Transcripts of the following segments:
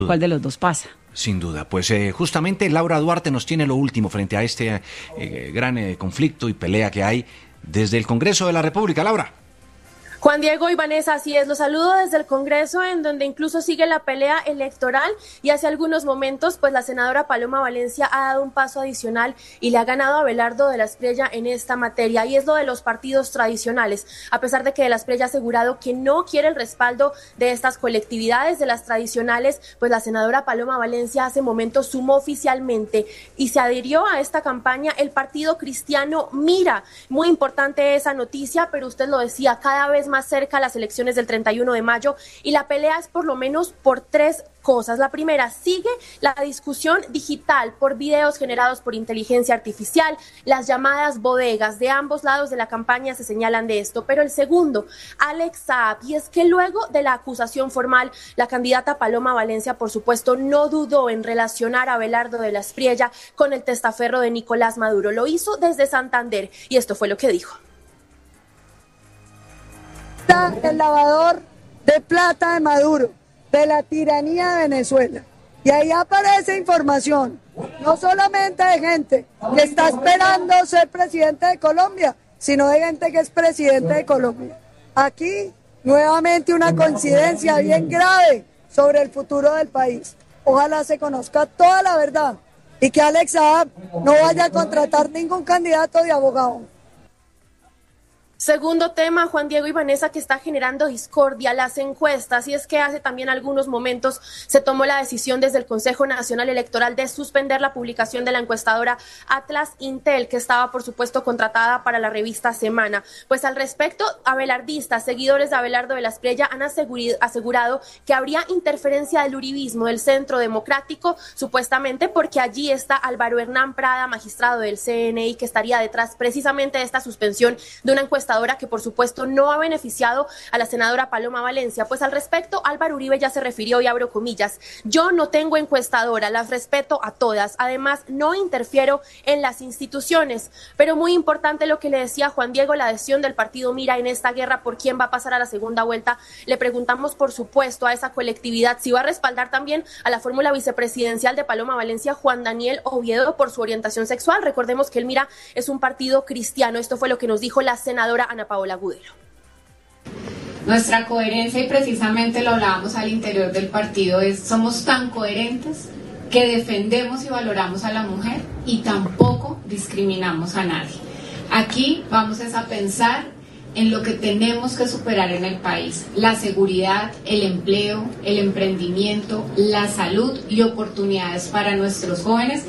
cuál de los dos pasa. Sin duda, pues justamente Laura Duarte nos tiene lo último frente a este gran conflicto y pelea que hay desde el Congreso de la República. Laura. Juan Diego y Vanessa, así es, los saludo desde el Congreso, en donde incluso sigue la pelea electoral, y hace algunos momentos pues la senadora Paloma Valencia ha dado un paso adicional y le ha ganado a Abelardo de la Espriella en esta materia, y es lo de los partidos tradicionales. A pesar de que de la Espriella ha asegurado que no quiere el respaldo de estas colectividades, de las tradicionales, pues la senadora Paloma Valencia hace momentos sumó oficialmente y se adhirió a esta campaña el Partido Cristiano Mira. Muy importante esa noticia, pero usted lo decía, cada vez más cerca a las elecciones del 31 de mayo, y la pelea es por lo menos por tres cosas. La primera, sigue la discusión digital por videos generados por inteligencia artificial, las llamadas bodegas. De ambos lados de la campaña se señalan de esto. Pero el segundo, Alex Saab, y es que luego de la acusación formal, la candidata Paloma Valencia, por supuesto, no dudó en relacionar a Abelardo de la Espriella con el testaferro de Nicolás Maduro. Lo hizo desde Santander, y esto fue lo que dijo. El lavador de plata de Maduro, de la tiranía de Venezuela. Y ahí aparece información, no solamente de gente que está esperando ser presidente de Colombia, sino de gente que es presidente de Colombia. Aquí, nuevamente, una coincidencia bien grave sobre el futuro del país. Ojalá se conozca toda la verdad y que Alex Saab no vaya a contratar ningún candidato de abogado. Segundo tema, Juan Diego y Vanessa, que está generando discordia, las encuestas, y es que hace también algunos momentos se tomó la decisión desde el Consejo Nacional Electoral de suspender la publicación de la encuestadora Atlas Intel, que estaba por supuesto contratada para la revista Semana. Pues al respecto, abelardistas, seguidores de Abelardo de la Espriella, han asegurado que habría interferencia del uribismo, del Centro Democrático, supuestamente porque allí está Álvaro Hernán Prada, magistrado del CNI, que estaría detrás precisamente de esta suspensión de una encuestadora que por supuesto no ha beneficiado a la senadora Paloma Valencia. Pues al respecto, Álvaro Uribe ya se refirió, y abro comillas: yo no tengo encuestadora, las respeto a todas, además no interfiero en las instituciones. Pero muy importante lo que le decía Juan Diego, la adhesión del partido Mira en esta guerra por quién va a pasar a la segunda vuelta. Le preguntamos por supuesto a esa colectividad si va a respaldar también a la fórmula vicepresidencial de Paloma Valencia, Juan Daniel Oviedo, por su orientación sexual. Recordemos que el Mira es un partido cristiano. Esto fue lo que nos dijo la senadora Ana Paola Agudelo. Nuestra coherencia, y precisamente lo hablábamos al interior del partido, es somos tan coherentes que defendemos y valoramos a la mujer y tampoco discriminamos a nadie. Aquí vamos a pensar en lo que tenemos que superar en el país: la seguridad, el empleo, el emprendimiento, la salud y oportunidades para nuestros jóvenes.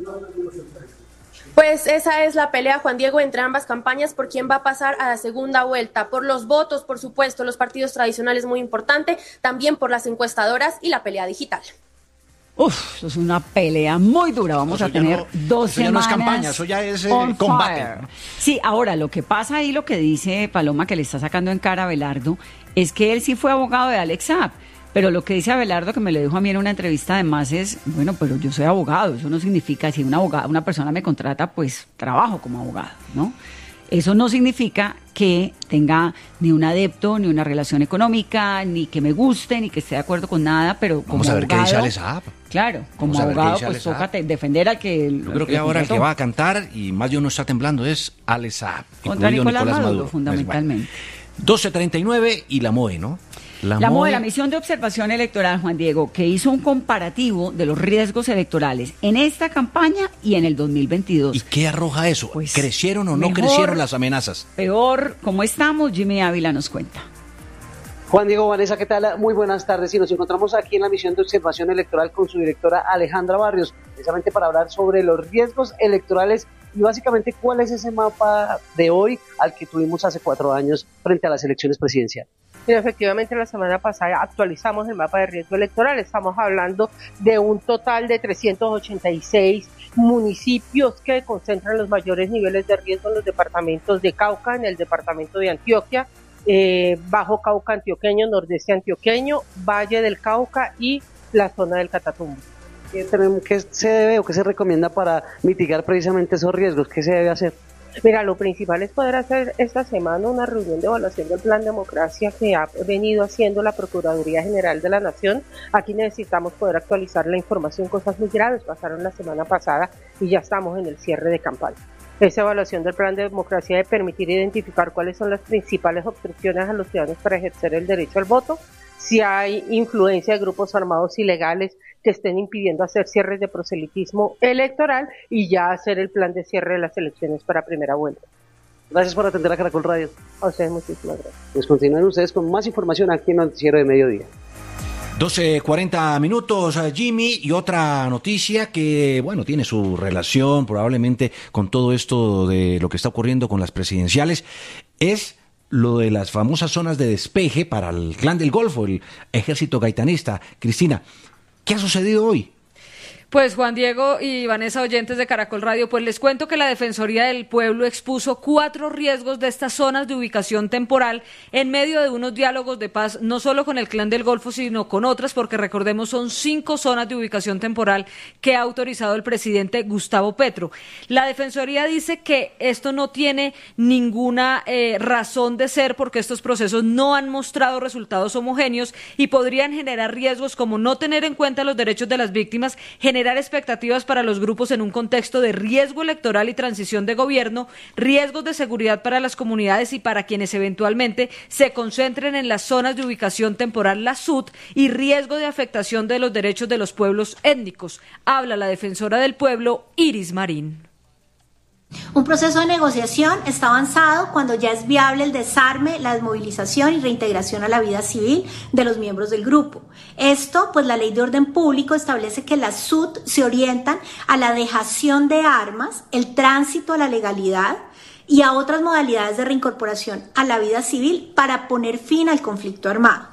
Pues esa es la pelea, Juan Diego, entre ambas campañas por quién va a pasar a la segunda vuelta. Por los votos, por supuesto, los partidos tradicionales, muy importante, también por las encuestadoras y la pelea digital. Uf, eso es una pelea muy dura. Vamos a tener 2 semanas. Eso ya no es campaña, eso ya es combate. Sí, ahora lo que pasa ahí, lo que dice Paloma, que le está sacando en cara a Abelardo, es que él sí fue abogado de Alex Saab. Pero lo que dice Abelardo, que me lo dijo a mí en una entrevista además, es, bueno, pero yo soy abogado, eso no significa, si una persona me contrata, pues trabajo como abogado, ¿no? Eso no significa que tenga ni un adepto, ni una relación económica, ni que me guste, ni que esté de acuerdo con nada, pero como Vamos a ver abogado, qué dice Alex Saab. Claro, como abogado, pues toca defender al que... Yo creo que ahora el que va a cantar, y más de uno está temblando, es Alex Saab. Contra Nicolás Maduro, fundamentalmente. Bueno, 12:39 y la MOE, ¿no? La MOE, la Misión de Observación Electoral, Juan Diego, que hizo un comparativo de los riesgos electorales en esta campaña y en el 2022. ¿Y qué arroja eso? Pues, ¿Crecieron o no crecieron las amenazas? Peor, ¿cómo estamos? Jimmy Ávila nos cuenta. Juan Diego, Vanessa, ¿qué tal? Muy buenas tardes. Y nos encontramos aquí en la Misión de Observación Electoral con su directora Alejandra Barrios, precisamente para hablar sobre los riesgos electorales y básicamente cuál es ese mapa de hoy al que tuvimos hace 4 años frente a las elecciones presidenciales. Mira, efectivamente, la semana pasada actualizamos el mapa de riesgo electoral. Estamos hablando de un total de 386 municipios que concentran los mayores niveles de riesgo en los departamentos de Cauca, en el departamento de Antioquia, Bajo Cauca antioqueño, Nordeste antioqueño, Valle del Cauca y la zona del Catatumbo. ¿Qué se debe o qué se recomienda para mitigar precisamente esos riesgos? ¿Qué se debe hacer? Mira, lo principal es poder hacer esta semana una reunión de evaluación del Plan Democracia que ha venido haciendo la Procuraduría General de la Nación. Aquí necesitamos poder actualizar la información, cosas muy graves pasaron la semana pasada y ya estamos en el cierre de campaña. Esa evaluación del Plan de Democracia debe permitir identificar cuáles son las principales obstrucciones a los ciudadanos para ejercer el derecho al voto, si hay influencia de grupos armados ilegales que estén impidiendo hacer cierres de proselitismo electoral y ya hacer el plan de cierre de las elecciones para primera vuelta. Gracias por atender a Caracol Radio. A ustedes muchísimas gracias. Pues continúen ustedes con más información aquí en el Noticiero de Mediodía. 12:40 minutos, Jimmy, y otra noticia que, bueno, tiene su relación probablemente con todo esto de lo que está ocurriendo con las presidenciales, es lo de las famosas zonas de despeje para el Clan del Golfo, el ejército gaitanista. Cristina, ¿qué ha sucedido hoy? Pues Juan Diego y Vanessa, oyentes de Caracol Radio, pues les cuento que la Defensoría del Pueblo expuso 4 riesgos de estas zonas de ubicación temporal en medio de unos diálogos de paz, no solo con el Clan del Golfo, sino con otras, porque recordemos son 5 zonas de ubicación temporal que ha autorizado el presidente Gustavo Petro. La Defensoría dice que esto no tiene ninguna razón de ser porque estos procesos no han mostrado resultados homogéneos y podrían generar riesgos como no tener en cuenta los derechos de las víctimas, generar expectativas para los grupos en un contexto de riesgo electoral y transición de gobierno, riesgos de seguridad para las comunidades y para quienes eventualmente se concentren en las zonas de ubicación temporal, la SUT, y riesgo de afectación de los derechos de los pueblos étnicos. Habla la defensora del pueblo, Iris Marín. Un proceso de negociación está avanzado cuando ya es viable el desarme, la desmovilización y reintegración a la vida civil de los miembros del grupo. Esto, pues la Ley de Orden Público establece que las SUT se orientan a la dejación de armas, el tránsito a la legalidad y a otras modalidades de reincorporación a la vida civil para poner fin al conflicto armado.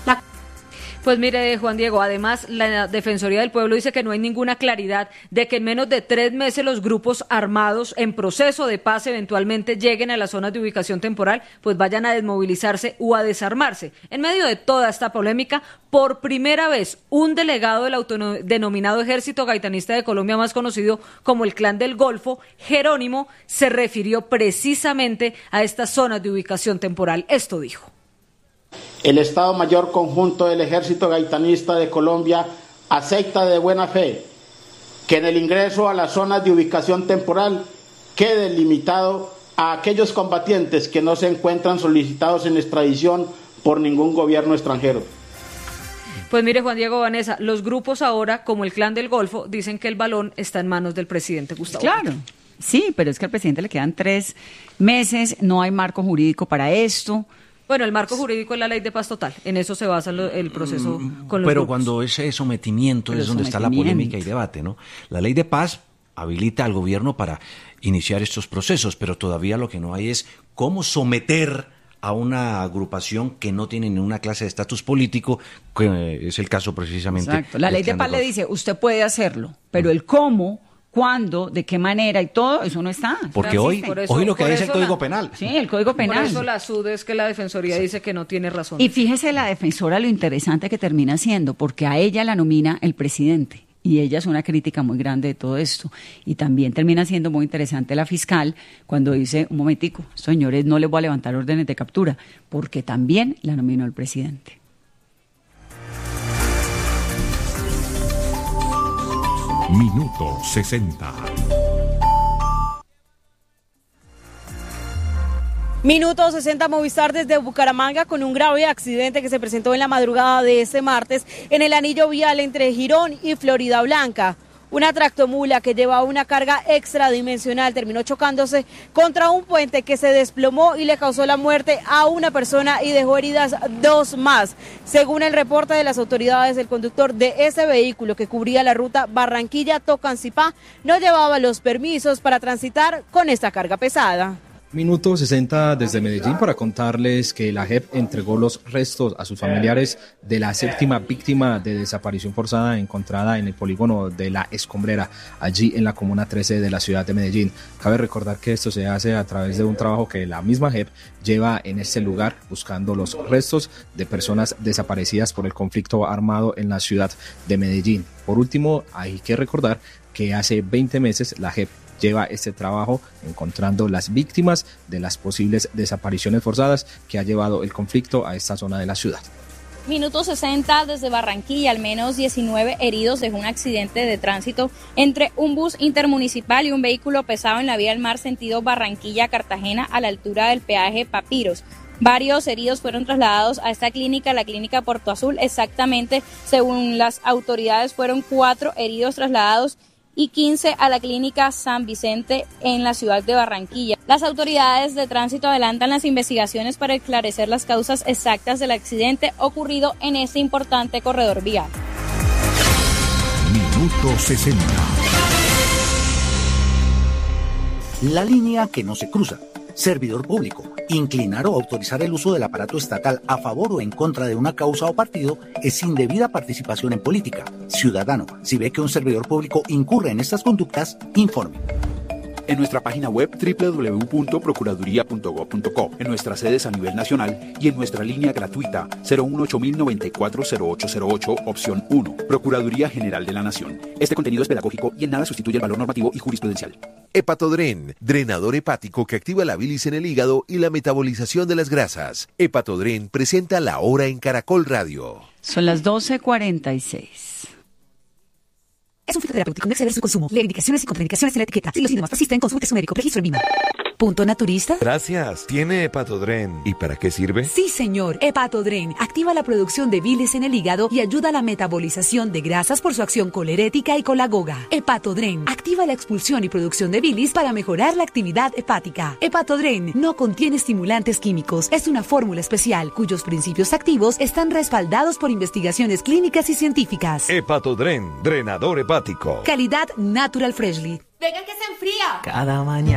Pues mire, Juan Diego, además la Defensoría del Pueblo dice que no hay ninguna claridad de que en menos de 3 meses los grupos armados en proceso de paz eventualmente lleguen a las zonas de ubicación temporal, pues vayan a desmovilizarse o a desarmarse. En medio de toda esta polémica, por primera vez, un delegado del autodenominado Ejército Gaitanista de Colombia, más conocido como el Clan del Golfo, Jerónimo, se refirió precisamente a estas zonas de ubicación temporal. Esto dijo. El Estado Mayor Conjunto del Ejército Gaitanista de Colombia acepta de buena fe que en el ingreso a las zonas de ubicación temporal quede limitado a aquellos combatientes que no se encuentran solicitados en extradición por ningún gobierno extranjero. Pues mire, Juan Diego, Vanessa, los grupos ahora, como el Clan del Golfo, dicen que el balón está en manos del presidente Gustavo. Claro. Sí, pero es que al presidente le quedan 3 meses, no hay marco jurídico para esto. Bueno, el marco jurídico es la ley de paz total, en eso se basa el proceso con los Pero grupos. Cuando ese sometimiento es donde está la polémica y debate, ¿no? La ley de paz habilita al gobierno para iniciar estos procesos, pero todavía lo que no hay es cómo someter a una agrupación que no tiene ninguna clase de estatus político, que es el caso precisamente. Exacto. La ley de paz le dice, usted puede hacerlo, pero el cómo, cuándo, de qué manera y todo, eso no está. Porque hoy lo que hay es el Código Penal. Sí, el Código Penal. Por eso la SUD es que la Defensoría dice que no tiene razón. Y fíjese la defensora lo interesante que termina siendo, porque a ella la nomina el presidente. Y ella es una crítica muy grande de todo esto. Y también termina siendo muy interesante la fiscal cuando dice, un momentico, señores, no les voy a levantar órdenes de captura, porque también la nominó el presidente. Minuto 60. Minuto 60, Movistar desde Bucaramanga con un grave accidente que se presentó en la madrugada de este martes en el anillo vial entre Girón y Florida Blanca. Una tractomula que llevaba una carga extradimensional terminó chocándose contra un puente que se desplomó y le causó la muerte a una persona y dejó heridas 2 más. Según el reporte de las autoridades, el conductor de ese vehículo que cubría la ruta Barranquilla-Tocancipá no llevaba los permisos para transitar con esta carga pesada. Minuto 60 desde Medellín para contarles que la JEP entregó los restos a sus familiares de la 7ª víctima de desaparición forzada encontrada en el polígono de La Escombrera, allí en la Comuna 13 de la ciudad de Medellín. Cabe recordar que esto se hace a través de un trabajo que la misma JEP lleva en este lugar buscando los restos de personas desaparecidas por el conflicto armado en la ciudad de Medellín. Por último, hay que recordar que hace 20 meses la JEP lleva este trabajo encontrando las víctimas de las posibles desapariciones forzadas que ha llevado el conflicto a esta zona de la ciudad. Minuto 60 desde Barranquilla, al menos 19 heridos dejó un accidente de tránsito entre un bus intermunicipal y un vehículo pesado en la vía del mar sentido Barranquilla-Cartagena a la altura del peaje Papiros. Varios heridos fueron trasladados a esta clínica, la clínica Puerto Azul. Exactamente, según las autoridades, fueron 4 heridos trasladados y 15 a la clínica San Vicente en la ciudad de Barranquilla. Las autoridades de tránsito adelantan las investigaciones para esclarecer las causas exactas del accidente ocurrido en este importante corredor vial. Minuto 60. La línea que no se cruza. Servidor público. Inclinar o autorizar el uso del aparato estatal a favor o en contra de una causa o partido es indebida participación en política. Ciudadano, si ve que un servidor público incurre en estas conductas, informe. En nuestra página web www.procuraduría.gov.co, en nuestras sedes a nivel nacional y en nuestra línea gratuita 018-094-0808, opción 1, Procuraduría General de la Nación. Este contenido es pedagógico y en nada sustituye el valor normativo y jurisprudencial. Hepatodren, drenador hepático que activa la bilis en el hígado y la metabolización de las grasas. Hepatodren presenta La Hora en Caracol Radio. Son las 12:46. Es un fitoterapéutico, no exceder su consumo. Lee indicaciones y contraindicaciones en la etiqueta. Si los síntomas persisten, consulte a su médico. Registro en VIMA. ¿Punto naturista? Gracias. ¿Tiene Hepatodren? ¿Y para qué sirve? Sí, señor. Hepatodren activa la producción de bilis en el hígado y ayuda a la metabolización de grasas por su acción colerética y colagoga. Hepatodren activa la expulsión y producción de bilis para mejorar la actividad hepática. Hepatodren no contiene estimulantes químicos. Es una fórmula especial cuyos principios activos están respaldados por investigaciones clínicas y científicas. Hepatodren, drenador hepático. Calidad Natural Freshly. Venga que se enfría. Cada mañana.